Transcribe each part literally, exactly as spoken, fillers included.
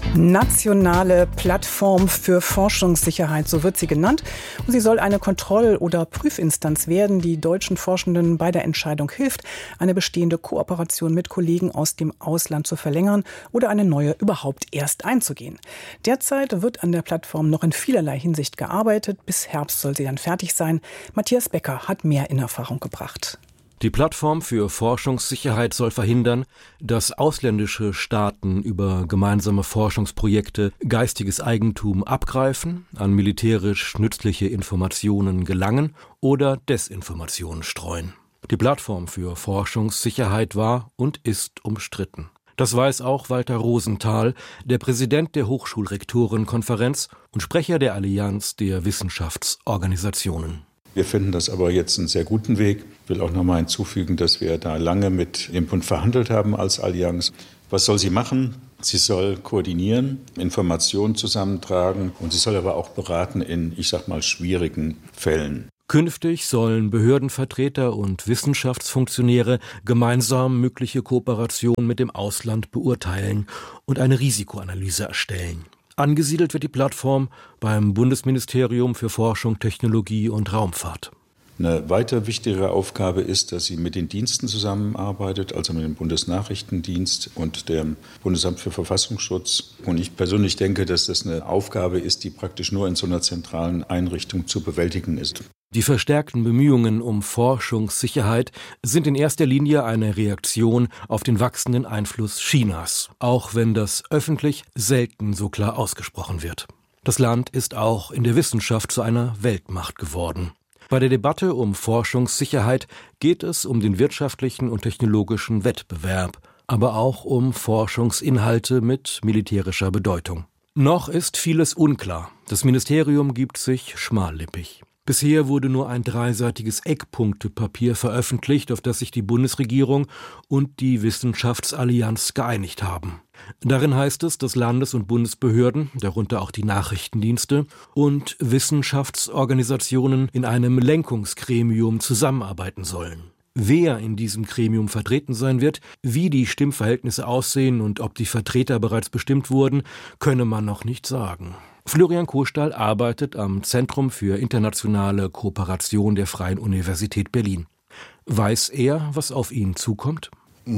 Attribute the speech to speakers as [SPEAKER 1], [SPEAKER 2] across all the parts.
[SPEAKER 1] Nationale Plattform für Forschungssicherheit, so wird sie genannt. Und sie soll eine Kontroll- oder Prüfinstanz werden, die deutschen Forschenden bei der Entscheidung hilft, eine bestehende Kooperation mit Kollegen aus dem Ausland zu verlängern oder eine neue überhaupt erst einzugehen. Derzeit wird an der Plattform noch in vielerlei Hinsicht gearbeitet. Bis Herbst soll sie dann fertig sein. Matthias Becker hat mehr in Erfahrung gebracht.
[SPEAKER 2] Die Plattform für Forschungssicherheit soll verhindern, dass ausländische Staaten über gemeinsame Forschungsprojekte geistiges Eigentum abgreifen, an militärisch nützliche Informationen gelangen oder Desinformationen streuen. Die Plattform für Forschungssicherheit war und ist umstritten. Das weiß auch Walter Rosenthal, der Präsident der Hochschulrektorenkonferenz und Sprecher der Allianz der Wissenschaftsorganisationen.
[SPEAKER 3] Wir finden das aber jetzt einen sehr guten Weg. Ich will auch noch mal hinzufügen, dass wir da lange mit dem Bund verhandelt haben als Allianz. Was soll sie machen? Sie soll koordinieren, Informationen zusammentragen und sie soll aber auch beraten in, ich sag mal, schwierigen Fällen.
[SPEAKER 2] Künftig sollen Behördenvertreter und Wissenschaftsfunktionäre gemeinsam mögliche Kooperationen mit dem Ausland beurteilen und eine Risikoanalyse erstellen. Angesiedelt wird die Plattform beim Bundesministerium für Forschung, Technologie und Raumfahrt.
[SPEAKER 3] Eine weitere wichtige Aufgabe ist, dass sie mit den Diensten zusammenarbeitet, also mit dem Bundesnachrichtendienst und dem Bundesamt für Verfassungsschutz. Und ich persönlich denke, dass das eine Aufgabe ist, die praktisch nur in so einer zentralen Einrichtung zu bewältigen ist.
[SPEAKER 2] Die verstärkten Bemühungen um Forschungssicherheit sind in erster Linie eine Reaktion auf den wachsenden Einfluss Chinas, auch wenn das öffentlich selten so klar ausgesprochen wird. Das Land ist auch in der Wissenschaft zu einer Weltmacht geworden. Bei der Debatte um Forschungssicherheit geht es um den wirtschaftlichen und technologischen Wettbewerb, aber auch um Forschungsinhalte mit militärischer Bedeutung. Noch ist vieles unklar. Das Ministerium gibt sich schmallippig. Bisher wurde nur ein dreiseitiges Eckpunktepapier veröffentlicht, auf das sich die Bundesregierung und die Wissenschaftsallianz geeinigt haben. Darin heißt es, dass Landes- und Bundesbehörden, darunter auch die Nachrichtendienste und Wissenschaftsorganisationen in einem Lenkungsgremium zusammenarbeiten sollen. Wer in diesem Gremium vertreten sein wird, wie die Stimmverhältnisse aussehen und ob die Vertreter bereits bestimmt wurden, könne man noch nicht sagen. Florian Kohlstahl arbeitet am Zentrum für internationale Kooperation der Freien Universität Berlin. Weiß er, was auf ihn zukommt?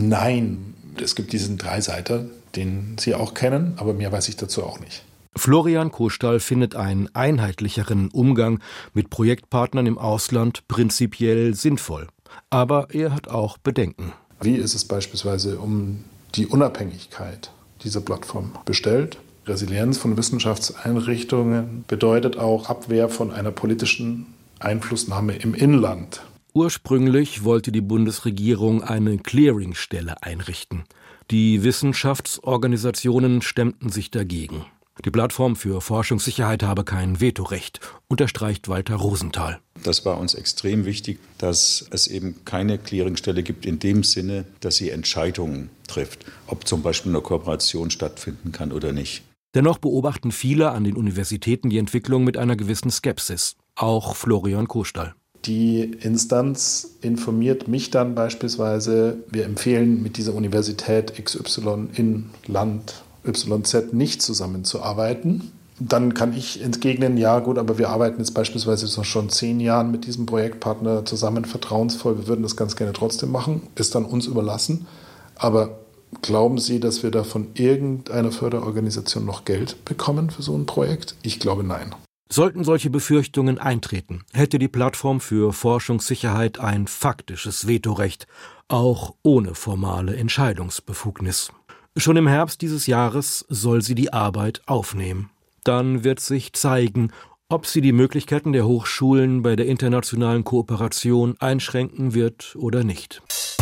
[SPEAKER 4] Nein, es gibt diesen Dreiseiter, den Sie auch kennen, aber mehr weiß ich dazu auch nicht.
[SPEAKER 2] Florian Kohlstahl findet einen einheitlicheren Umgang mit Projektpartnern im Ausland prinzipiell sinnvoll. Aber er hat auch Bedenken.
[SPEAKER 4] Wie ist es beispielsweise um die Unabhängigkeit dieser Plattform bestellt? Resilienz von Wissenschaftseinrichtungen bedeutet auch Abwehr von einer politischen Einflussnahme im Inland.
[SPEAKER 2] Ursprünglich wollte die Bundesregierung eine Clearingstelle einrichten. Die Wissenschaftsorganisationen stemmten sich dagegen. Die Plattform für Forschungssicherheit habe kein Vetorecht, unterstreicht Walter Rosenthal.
[SPEAKER 3] Das war uns extrem wichtig, dass es eben keine Clearingstelle gibt in dem Sinne, dass sie Entscheidungen trifft, ob zum Beispiel eine Kooperation stattfinden kann oder nicht.
[SPEAKER 2] Dennoch beobachten viele an den Universitäten die Entwicklung mit einer gewissen Skepsis. Auch Florian Kohlstahl.
[SPEAKER 4] Die Instanz informiert mich dann beispielsweise, wir empfehlen mit dieser Universität X Y in Land Y Z nicht zusammenzuarbeiten. Dann kann ich entgegnen, ja gut, aber wir arbeiten jetzt beispielsweise schon zehn Jahren mit diesem Projektpartner zusammen, vertrauensvoll, wir würden das ganz gerne trotzdem machen, ist dann uns überlassen. Aber glauben Sie, dass wir da von irgendeiner Förderorganisation noch Geld bekommen für so ein Projekt? Ich glaube, nein.
[SPEAKER 2] Sollten solche Befürchtungen eintreten, hätte die Plattform für Forschungssicherheit ein faktisches Vetorecht, auch ohne formale Entscheidungsbefugnis. Schon im Herbst dieses Jahres soll sie die Arbeit aufnehmen. Dann wird sich zeigen, ob sie die Möglichkeiten der Hochschulen bei der internationalen Kooperation einschränken wird oder nicht.